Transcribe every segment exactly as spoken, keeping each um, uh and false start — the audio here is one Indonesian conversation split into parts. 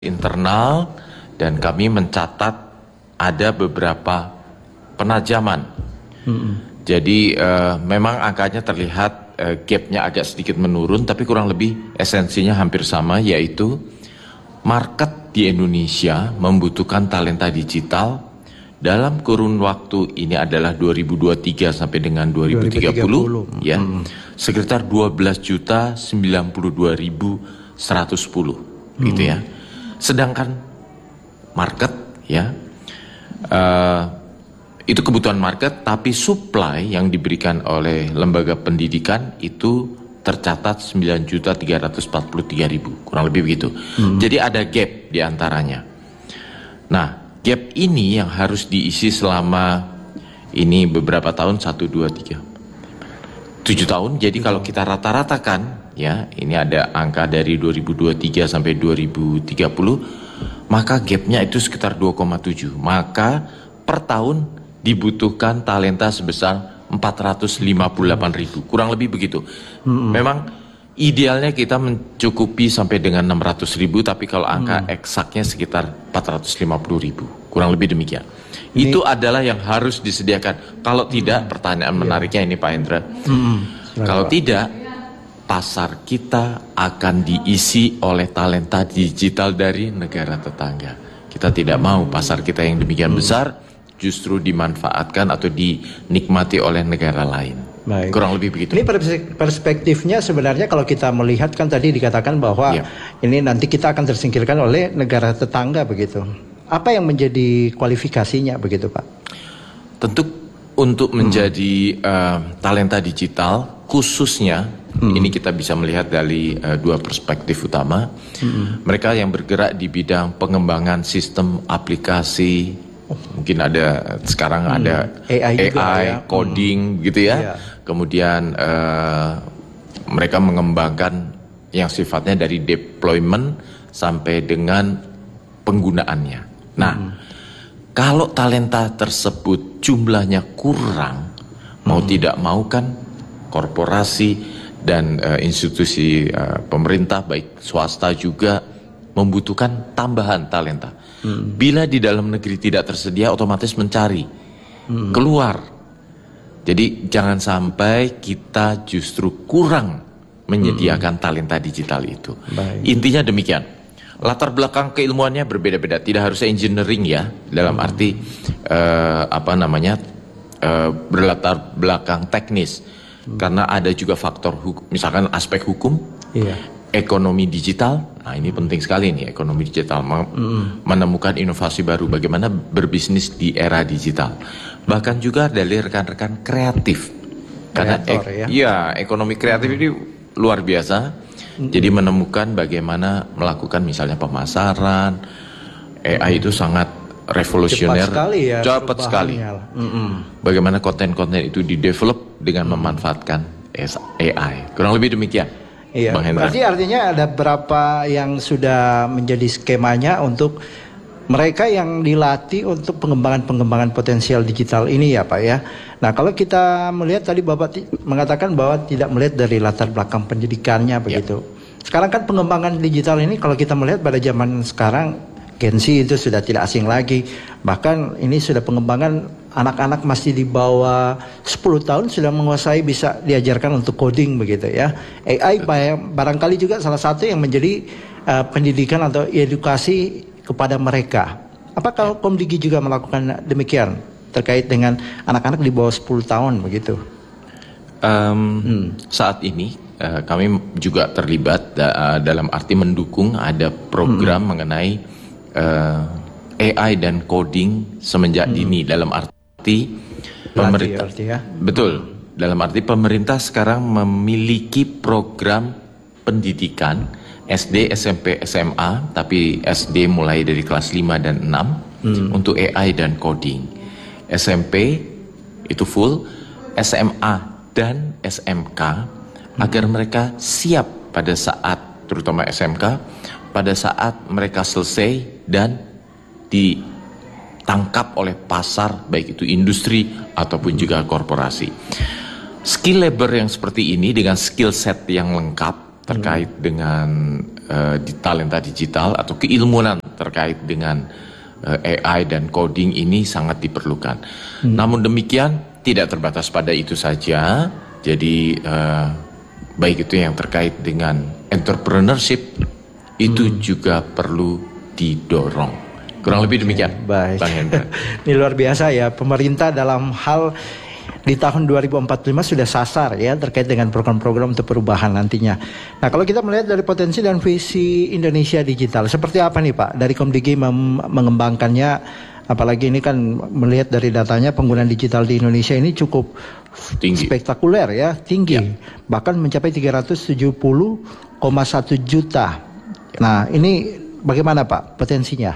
internal dan kami mencatat ada beberapa penajaman. Mm-hmm. Jadi uh, memang angkanya terlihat uh, gapnya agak sedikit menurun, tapi kurang lebih esensinya hampir sama, yaitu market di Indonesia membutuhkan talenta digital dalam kurun waktu ini adalah dua ribu dua puluh tiga sampai dengan dua ribu tiga puluh, dua ribu tiga puluh. Ya, hmm. sekitar dua belas juta sembilan puluh dua ribu seratus sepuluh hmm. gitu ya. Sedangkan market ya uh, itu kebutuhan market, tapi supply yang diberikan oleh lembaga pendidikan itu tercatat sembilan juta tiga ratus empat puluh tiga ribu, kurang lebih begitu. Hmm. Jadi ada gap di antaranya. Nah, gap ini yang harus diisi selama ini beberapa tahun, satu, dua, tiga, tujuh tahun. Jadi kalau kita rata-ratakan, ya ini ada angka dari dua ribu dua puluh tiga sampai dua ribu tiga puluh, maka gapnya itu sekitar dua koma tujuh. Maka per tahun dibutuhkan talenta sebesar empat ratus lima puluh delapan ribu, kurang lebih begitu. Hmm. Memang idealnya kita mencukupi sampai dengan enam ratus ribu, tapi kalau angka hmm. eksaknya sekitar empat ratus lima puluh ribu, kurang lebih demikian. Ini, itu adalah yang harus disediakan. Kalau tidak, hmm. pertanyaan iya. menariknya ini Pak Hendra, hmm. kalau Pak. tidak, pasar kita akan diisi oleh talenta digital dari negara tetangga. Kita tidak hmm. mau pasar kita yang demikian hmm. besar justru dimanfaatkan atau dinikmati oleh negara lain. Baik. Kurang lebih begitu. Ini perspektifnya sebenarnya kalau kita melihat kan tadi dikatakan bahwa ya. ini nanti kita akan tersingkirkan oleh negara tetangga begitu. Apa yang menjadi kualifikasinya begitu Pak? Tentu untuk menjadi hmm. uh, talenta digital khususnya hmm. ini kita bisa melihat dari uh, dua perspektif utama. Hmm. Mereka yang bergerak di bidang pengembangan sistem aplikasi. Mungkin ada sekarang hmm. ada A I, juga, A I ya. coding hmm. gitu ya. Yeah. Kemudian uh, mereka mengembangkan yang sifatnya dari deployment sampai dengan penggunaannya. Nah, hmm. kalau talenta tersebut jumlahnya kurang, hmm. mau tidak mau kan korporasi dan uh, institusi uh, pemerintah baik swasta juga membutuhkan tambahan talenta. Hmm. Bila di dalam negeri tidak tersedia, otomatis mencari hmm. keluar. Jadi jangan sampai kita justru kurang menyediakan hmm. talenta digital itu. Baik. Intinya demikian. Latar belakang keilmuannya berbeda-beda. Tidak harus engineering ya, dalam hmm. arti uh, apa namanya uh, berlatar belakang teknis. Hmm. Karena ada juga faktor hukum, misalkan aspek hukum. Iya. Ekonomi digital, nah ini penting sekali nih ekonomi digital, mm. menemukan inovasi baru bagaimana berbisnis di era digital. Bahkan juga dari rekan-rekan kreatif, karena Kreator, ek, ya? ya ekonomi kreatif mm. ini luar biasa. Mm. Jadi menemukan bagaimana melakukan misalnya pemasaran, A I itu sangat revolusioner, cepat sekali, ya, cepat sekali. Mm-mm. Bagaimana konten-konten itu didevelop dengan mm. memanfaatkan A I, kurang lebih demikian. Iya, berarti artinya ada berapa yang sudah menjadi skemanya untuk mereka yang dilatih untuk pengembangan-pengembangan potensial digital ini ya Pak ya. Nah kalau kita melihat tadi Bapak mengatakan bahwa tidak melihat dari latar belakang pendidikannya begitu. Ya. Sekarang kan pengembangan digital ini kalau kita melihat pada zaman sekarang Gen Z itu sudah tidak asing lagi. Bahkan ini sudah pengembangan anak-anak masih di bawah sepuluh tahun sudah menguasai, bisa diajarkan untuk coding begitu ya. A I barangkali juga salah satu yang menjadi uh, pendidikan atau edukasi kepada mereka. Apakah Komdigi juga melakukan demikian terkait dengan anak-anak di bawah sepuluh tahun begitu? Um, hmm. Saat ini uh, kami juga terlibat da dalam arti mendukung ada program hmm. mengenai uh, A I dan coding semenjak hmm. dini, dalam arti pemerintah arti, arti ya? betul hmm. dalam arti pemerintah sekarang memiliki program pendidikan S D, S M P, S M A, tapi S D mulai dari kelas lima dan enam hmm. untuk A I dan coding. S M P itu full, S M A dan S M K hmm. agar mereka siap pada saat, terutama S M K, pada saat mereka selesai dan ditangkap oleh pasar, baik itu industri ataupun juga korporasi. Skill labor yang seperti ini dengan skill set yang lengkap terkait hmm. dengan uh, di talenta digital atau keilmuan terkait dengan uh, A I dan coding ini sangat diperlukan. Hmm. Namun demikian tidak terbatas pada itu saja. Jadi uh, baik itu yang terkait dengan entrepreneurship itu hmm. juga perlu didorong. Kurang lebih demikian. Baik. Bang Hendra. Ini luar biasa ya, pemerintah dalam hal di tahun dua ribu empat puluh lima sudah sasar ya terkait dengan program-program untuk perubahan nantinya. Nah, kalau kita melihat dari potensi dan visi Indonesia digital, seperti apa nih Pak dari Komdigi mengembangkannya, apalagi ini kan melihat dari datanya penggunaan digital di Indonesia ini cukup tinggi, spektakuler ya, tinggi. Ya. Bahkan mencapai tiga ratus tujuh puluh koma satu juta. Nah, ini bagaimana Pak potensinya?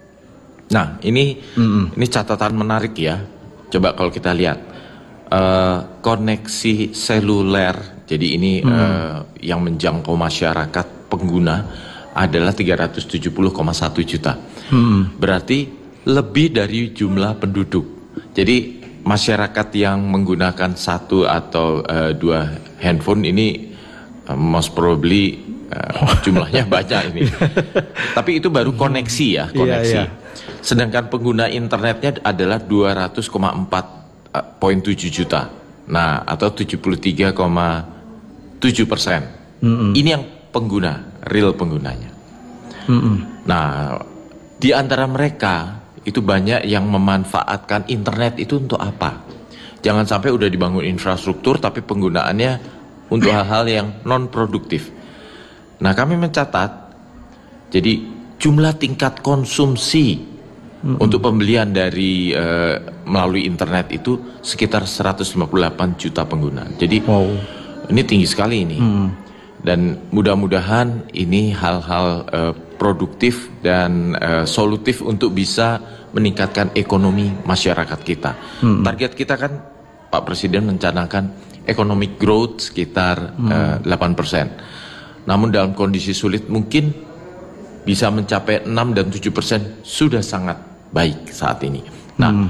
Nah, ini mm-mm. ini catatan menarik ya. Coba kalau kita lihat Uh, koneksi seluler, jadi ini hmm. uh, yang menjangkau masyarakat pengguna adalah tiga ratus tujuh puluh koma satu juta. Hmm. Berarti lebih dari jumlah penduduk. Jadi masyarakat yang menggunakan satu atau uh, dua handphone ini uh, most probably uh, jumlahnya banyak ini. Tapi itu baru koneksi ya, koneksi. Yeah, yeah. Sedangkan pengguna internetnya adalah dua ratus koma empat poin tujuh juta, nah atau tujuh puluh tiga koma tujuh persen. Ini yang pengguna, real penggunanya. Mm-mm. Nah, di antara mereka itu banyak yang memanfaatkan internet itu untuk apa? Jangan sampai udah dibangun infrastruktur tapi penggunaannya untuk hal-hal yang non produktif. Nah, kami mencatat, jadi jumlah tingkat konsumsi Mm-hmm. untuk pembelian dari uh, melalui internet itu sekitar seratus lima puluh delapan juta pengguna. Jadi wow. ini tinggi sekali ini. Mm. Dan mudah-mudahan ini hal-hal uh, produktif dan uh, solutif untuk bisa meningkatkan ekonomi masyarakat kita. Mm. Target kita kan Pak Presiden mencanangkan economic growth sekitar mm. uh, delapan persen. Namun dalam kondisi sulit mungkin bisa mencapai enam dan tujuh persen sudah sangat baik saat ini. Nah, hmm.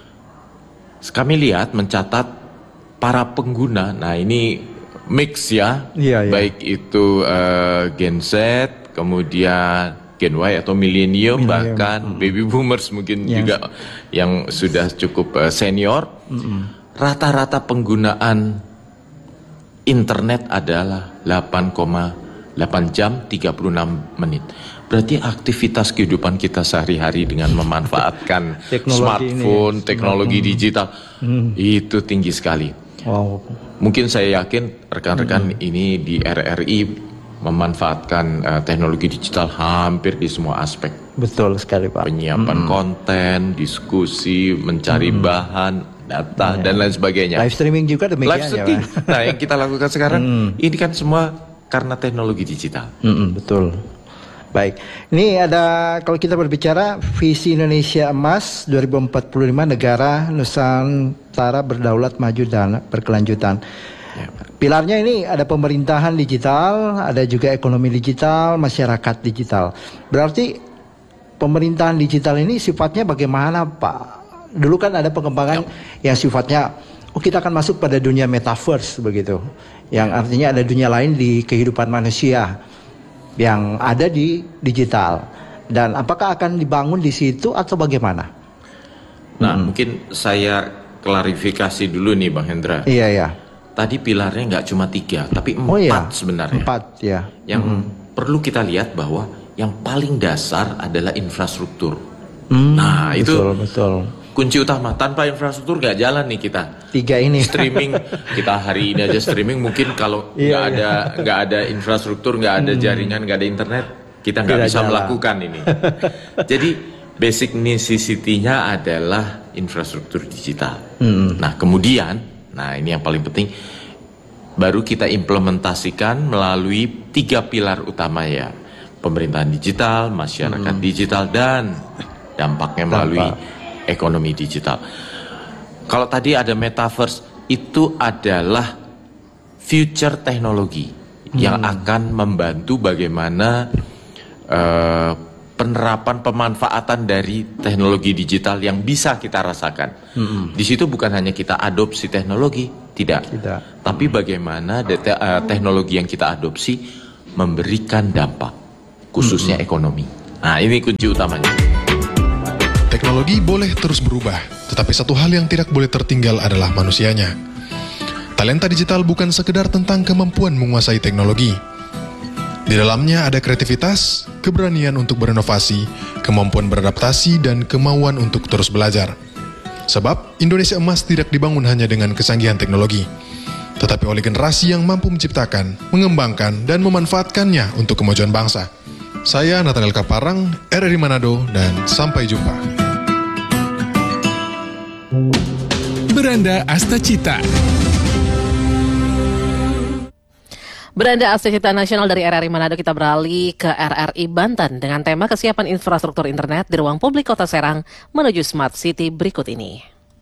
kami lihat mencatat para pengguna, nah ini mix ya, iya, iya. baik itu uh, Gen Z, kemudian Gen Y atau milenium, bahkan hmm. baby boomers mungkin yes. juga yang sudah cukup uh, senior. Hmm. Rata-rata penggunaan internet adalah delapan koma delapan jam tiga puluh enam menit. Berarti aktivitas kehidupan kita sehari-hari dengan memanfaatkan smartphone, ini, teknologi smartphone. digital hmm. itu tinggi sekali. Wow. Mungkin saya yakin rekan-rekan hmm. ini di R R I memanfaatkan uh, teknologi digital hampir di semua aspek. Betul sekali Pak. Penyiapan hmm. konten, diskusi, mencari hmm. bahan, data ya. dan lain sebagainya. Live streaming juga demikian. Live streaming. Ya, nah, yang kita lakukan sekarang hmm. ini kan semua karena teknologi digital. Hmm, betul. Baik, ini ada kalau kita berbicara visi Indonesia Emas dua ribu empat puluh lima, negara Nusantara berdaulat, maju dan berkelanjutan. Ya. Pilarnya ini ada pemerintahan digital, ada juga ekonomi digital, masyarakat digital. Berarti pemerintahan digital ini sifatnya bagaimana Pak? Dulu kan ada pengembangan ya. yang sifatnya, oh kita akan masuk pada dunia metaverse begitu, yang artinya ada dunia lain di kehidupan manusia yang ada di digital, dan apakah akan dibangun di situ atau bagaimana? Nah, hmm. mungkin saya klarifikasi dulu nih Bang Hendra. Iya ya. Tadi pilarnya nggak cuma tiga, tapi empat oh, iya. sebenarnya. Empat ya. Yang hmm. perlu kita lihat bahwa yang paling dasar adalah infrastruktur. Hmm, nah itu betul, betul. kunci utama. Tanpa infrastruktur nggak jalan nih kita. Tiga ini. Streaming kita hari ini aja streaming mungkin kalau nggak iya, ada nggak iya. ada infrastruktur, nggak ada hmm. jaringan, nggak ada internet, kita nggak bisa jalan. melakukan ini. Jadi basic necessity-nya adalah infrastruktur digital. Hmm. Nah kemudian, nah ini yang paling penting, baru kita implementasikan melalui tiga pilar utama ya, pemerintahan digital, masyarakat hmm. digital, dan dampaknya melalui Dampak. ekonomi digital. Kalau tadi ada metaverse, itu adalah future teknologi hmm. yang akan membantu bagaimana uh, penerapan pemanfaatan dari teknologi digital yang bisa kita rasakan. Hmm. Di situ bukan hanya kita adopsi teknologi, tidak, tidak. tapi bagaimana te- uh, teknologi yang kita adopsi memberikan dampak. khususnya mm-hmm. ekonomi. Nah, ini kunci utamanya. Teknologi boleh terus berubah, tetapi satu hal yang tidak boleh tertinggal adalah manusianya. Talenta digital bukan sekedar tentang kemampuan menguasai teknologi. Di dalamnya ada kreativitas, keberanian untuk berinovasi, kemampuan beradaptasi, dan kemauan untuk terus belajar. Sebab, Indonesia emas tidak dibangun hanya dengan kesanggihan teknologi, tetapi oleh generasi yang mampu menciptakan, mengembangkan, dan memanfaatkannya untuk kemajuan bangsa. Saya Nathaniel Kaparang, R R I Manado, dan sampai jumpa. Beranda Astacita. Beranda Astacita Nasional dari R R I Manado, kita beralih ke R R I Banten dengan tema kesiapan infrastruktur internet di ruang publik Kota Serang menuju Smart City berikut ini.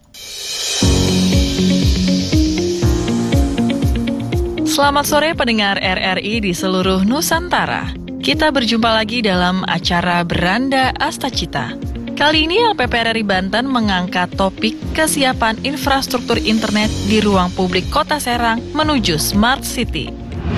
Selamat sore pendengar R R I di seluruh Nusantara. Kita berjumpa lagi dalam acara Beranda Astacita. Kali ini L P P R R I Banten mengangkat topik kesiapan infrastruktur internet di ruang publik Kota Serang menuju Smart City.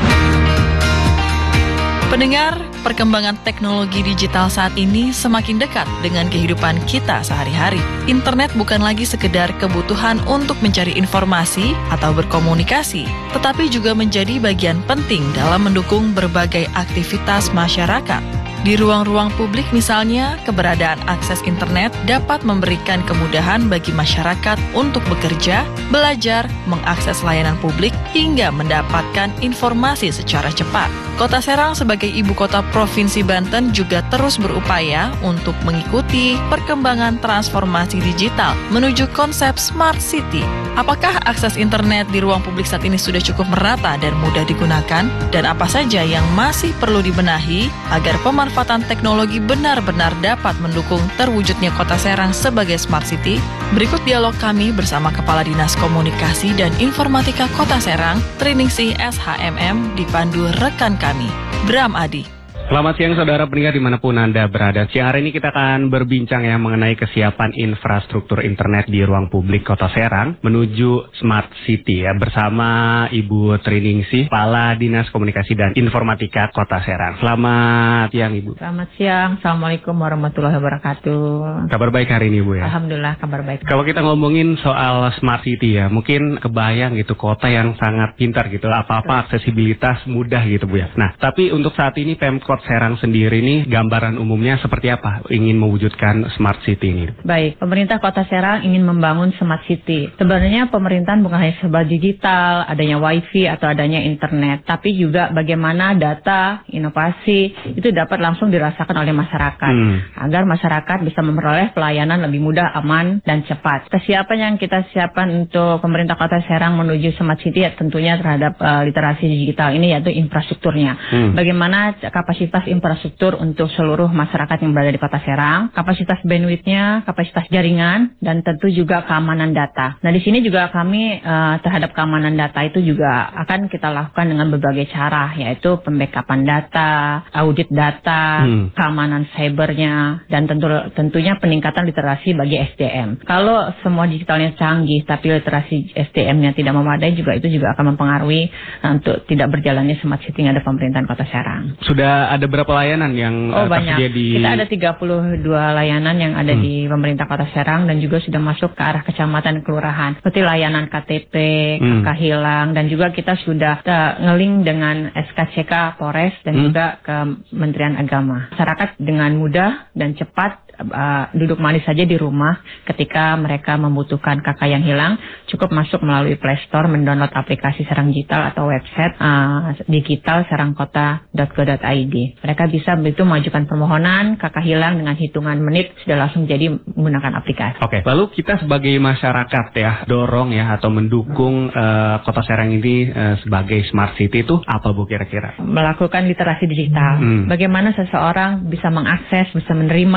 Pendengar, perkembangan teknologi digital saat ini semakin dekat dengan kehidupan kita sehari-hari. Internet bukan lagi sekedar kebutuhan untuk mencari informasi atau berkomunikasi, tetapi juga menjadi bagian penting dalam mendukung berbagai aktivitas masyarakat. Di ruang-ruang publik misalnya, keberadaan akses internet dapat memberikan kemudahan bagi masyarakat untuk bekerja, belajar, mengakses layanan publik, hingga mendapatkan informasi secara cepat. Kota Serang sebagai ibu kota Provinsi Banten juga terus berupaya untuk mengikuti perkembangan transformasi digital menuju konsep Smart City. Apakah akses internet di ruang publik saat ini sudah cukup merata dan mudah digunakan? Dan apa saja yang masih perlu dibenahi agar pemanfaatan teknologi benar-benar dapat mendukung terwujudnya Kota Serang sebagai Smart City? Berikut dialog kami bersama Kepala Dinas Komunikasi dan Informatika Kota Serang, Triningsih S H M M, dipandu rekan kami, Bram Adi. Selamat siang saudara pendengar dimanapun Anda berada. Siang hari ini kita akan berbincang ya mengenai kesiapan infrastruktur internet di ruang publik Kota Serang menuju Smart City ya bersama Ibu Triningsih, Kepala Dinas Komunikasi dan Informatika Kota Serang. Selamat siang Ibu. Selamat siang, Assalamualaikum warahmatullahi wabarakatuh. Kabar baik hari ini Bu ya? Alhamdulillah kabar baik. Kalau kita ngomongin soal Smart City ya, mungkin kebayang gitu kota yang sangat pintar gitu, apa-apa aksesibilitas mudah gitu Bu ya. Nah, tapi untuk saat ini Pemkot Serang sendiri nih gambaran umumnya seperti apa ingin mewujudkan Smart City ini? Baik, pemerintah Kota Serang ingin membangun Smart City. Sebenarnya pemerintahan bukan hanya serba digital, adanya wifi atau adanya internet, tapi juga bagaimana data, inovasi itu dapat langsung dirasakan oleh masyarakat, hmm. agar masyarakat bisa memperoleh pelayanan lebih mudah, aman, dan cepat. Kesiapan yang kita siapkan untuk pemerintah Kota Serang menuju Smart City ya tentunya terhadap uh, literasi digital ini yaitu infrastrukturnya. Hmm. Bagaimana kapasitas infrastruktur untuk seluruh masyarakat yang berada di Kota Serang, kapasitas bandwidth-nya, kapasitas jaringan, dan tentu juga keamanan data. Nah, di sini juga kami uh, terhadap keamanan data itu juga akan kita lakukan dengan berbagai cara, yaitu pembackupan data, audit data, hmm. keamanan cybernya, dan tentu tentunya peningkatan literasi bagi S D M. Kalau semua digitalnya canggih, tapi literasi S D M-nya tidak memadai, juga itu juga akan mempengaruhi uh, untuk tidak berjalannya Smart City yang ada pemerintahan Kota Serang. Sudah ada berapa layanan yang oh, uh, banyak. Di... Kita ada tiga puluh dua layanan yang ada hmm. di pemerintah Kota Serang dan juga sudah masuk ke arah kecamatan kelurahan. Seperti layanan K T P, hmm. K K hilang, dan juga kita sudah uh, ngeling dengan S K C K Polres dan hmm. juga Kementerian Agama. Masyarakat dengan mudah dan cepat Uh, duduk manis saja di rumah ketika mereka membutuhkan K K yang hilang, cukup masuk melalui Play Store, mendownload aplikasi Serang Digital atau website uh, digital serangkota dot go dot i d. Mereka bisa begitu mengajukan permohonan K K hilang dengan hitungan menit sudah langsung jadi menggunakan aplikasi. Oke, lalu kita sebagai masyarakat ya dorong ya atau mendukung uh, Kota Serang ini uh, sebagai Smart City itu apa Bu kira-kira? Melakukan literasi digital. Hmm. Bagaimana seseorang bisa mengakses, bisa menerima, bisa memahami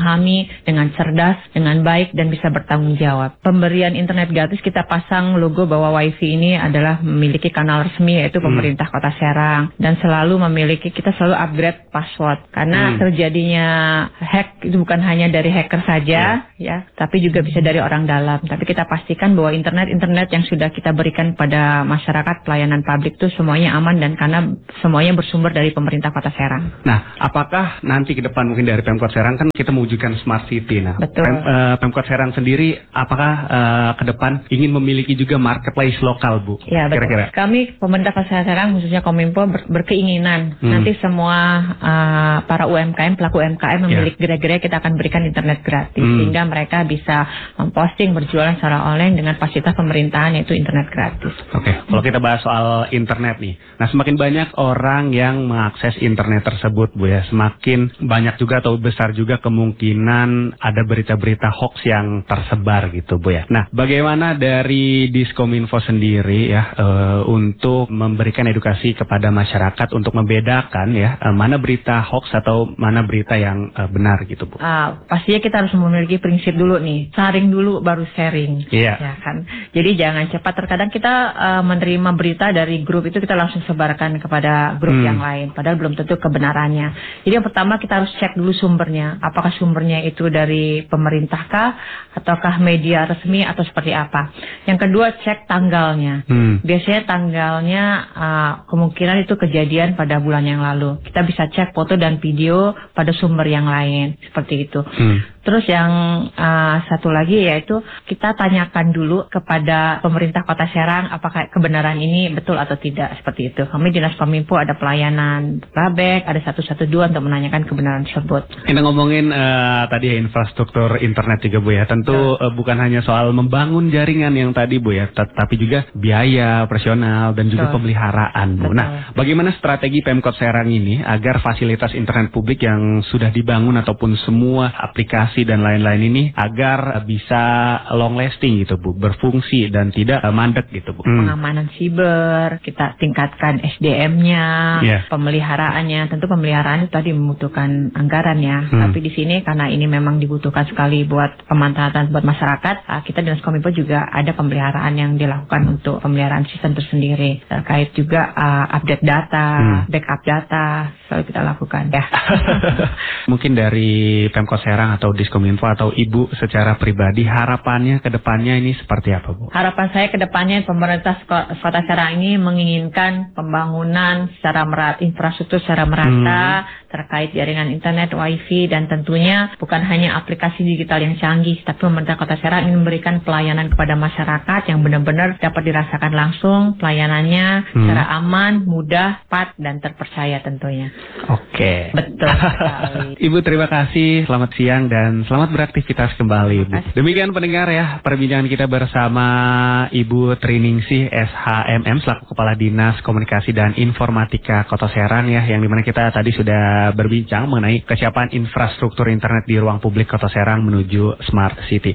memahami dengan cerdas, dengan baik, dan bisa bertanggung jawab. Pemberian internet gratis kita pasang logo bahwa WiFi ini adalah memiliki kanal resmi yaitu pemerintah Kota Serang, dan selalu memiliki, kita selalu upgrade password karena hmm. terjadinya hack itu bukan hanya dari hacker saja yeah. ya, tapi juga bisa dari orang dalam. Tapi kita pastikan bahwa internet-internet yang sudah kita berikan pada masyarakat pelayanan publik itu semuanya aman dan karena semuanya bersumber dari pemerintah Kota Serang. Nah, apakah nanti ke depan mungkin dari Pemkot Serang kan kita mewujudkan smart city. Nah, Betul. Pem, uh, Pemkot Serang sendiri apakah uh, ke depan ingin memiliki juga marketplace lokal, Bu? Ya, betul. Kira-kira. Kami pemerintah Kota Serang khususnya Kominfo ber, berkeinginan hmm. nanti semua uh, para U M K M, pelaku U M K M memiliki yeah. gerai-gerai kita akan berikan internet gratis hmm. sehingga mereka bisa memposting berjualan secara online dengan fasilitas pemerintahan yaitu internet gratis. Oke, okay. Kalau kita bahas soal internet nih, nah semakin banyak orang yang mengakses internet tersebut, Bu ya, semakin banyak juga atau besar juga kemungkinan ada berita-berita hoax yang tersebar gitu, Bu ya. Nah, bagaimana dari Diskominfo sendiri ya uh, untuk memberikan edukasi kepada masyarakat untuk membedakan ya uh, mana berita hoax atau mana berita yang uh, benar gitu, Bu? Uh, pastinya kita harus memiliki prinsip dulu nih, saring dulu baru sharing. Iya. Yeah. Ya kan. Jadi jangan cepat. Terkadang kita uh, menerima berita dari grup itu kita langsung sebarkan kepada grup hmm. yang lain, padahal belum tentu kebenarannya. Jadi yang pertama kita harus cek dulu sumbernya. Apakah sumbernya itu dari pemerintah kah, ataukah media resmi atau seperti apa. Yang kedua cek tanggalnya. Hmm. Biasanya tanggalnya uh, kemungkinan itu kejadian pada bulan yang lalu. Kita bisa cek foto dan video pada sumber yang lain seperti itu. Hmm. Terus yang uh, satu lagi yaitu kita tanyakan dulu kepada pemerintah Kota Serang apakah kebenaran ini betul atau tidak, seperti itu. Kami Dinas Kominfo ada pelayanan Rabek, ada satu satu dua untuk menanyakan kebenaran tersebut. Kita ngomongin uh, tadi ya infrastruktur internet juga, Bu ya. Tentu uh, bukan hanya soal membangun jaringan yang tadi, Bu ya, tapi juga biaya operasional dan juga betul. Pemeliharaan, Bu. Betul. Nah, bagaimana strategi Pemkot Serang ini agar fasilitas internet publik yang sudah dibangun ataupun semua aplikasi dan lain-lain ini agar bisa long lasting gitu, Bu, berfungsi dan tidak uh, mandek gitu, Bu. Hmm. Pengamanan siber, kita tingkatkan S D M-nya, yeah. pemeliharaannya. Tentu pemeliharaan itu tadi membutuhkan anggaran ya. Hmm. Tapi di sini karena ini memang dibutuhkan sekali buat pemanfaatan buat masyarakat, kita Dinas Kominfo juga ada pemeliharaan yang dilakukan untuk pemeliharaan sistem tersendiri. Terkait juga uh, update data, hmm. backup data, selalu kita lakukan ya. Mungkin dari Pemkot Serang atau Diskominfo atau Ibu secara pribadi harapannya ke depannya ini seperti apa, Bu? Harapan saya ke depannya pemerintah Kota Serang ini menginginkan pembangunan secara merata, infrastruktur secara merata hmm. terkait jaringan internet, wifi, dan tentunya bukan hanya aplikasi digital yang canggih, tapi pemerintah Kota Serang ingin memberikan pelayanan kepada masyarakat yang benar-benar dapat dirasakan langsung pelayanannya hmm. secara aman, mudah, cepat, dan terpercaya tentunya. Oke. Betul sekali. Ibu terima kasih, selamat siang dan selamat beraktivitas kembali, Bu. Demikian pendengar ya, perbincangan kita bersama Ibu Triningsih S H M M selaku Kepala Dinas Komunikasi dan Informatika Kota Serang ya, yang dimana kita tadi sudah berbincang mengenai kesiapan infrastruktur internet di ruang publik Kota Serang menuju Smart City.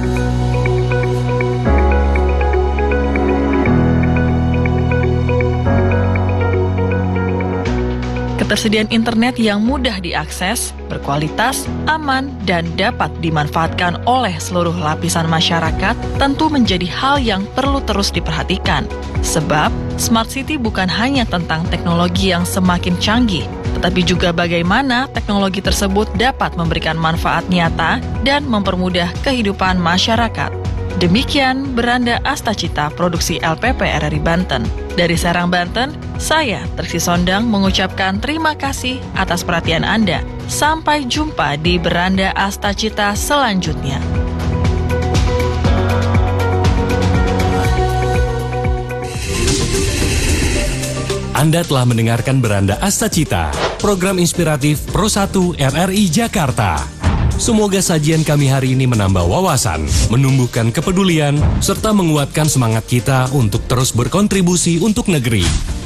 Ketersediaan internet yang mudah diakses, berkualitas, aman, dan dapat dimanfaatkan oleh seluruh lapisan masyarakat tentu menjadi hal yang perlu terus diperhatikan. Sebab, Smart City bukan hanya tentang teknologi yang semakin canggih, tetapi juga bagaimana teknologi tersebut dapat memberikan manfaat nyata dan mempermudah kehidupan masyarakat. Demikian Beranda Astacita Produksi L P P R R I Banten. Dari Serang, Banten, saya Triksi Sondang mengucapkan terima kasih atas perhatian Anda. Sampai jumpa di Beranda Astacita selanjutnya. Anda telah mendengarkan Beranda Astacita, program inspiratif Pro satu R R I Jakarta. Semoga sajian kami hari ini menambah wawasan, menumbuhkan kepedulian, serta menguatkan semangat kita untuk terus berkontribusi untuk negeri.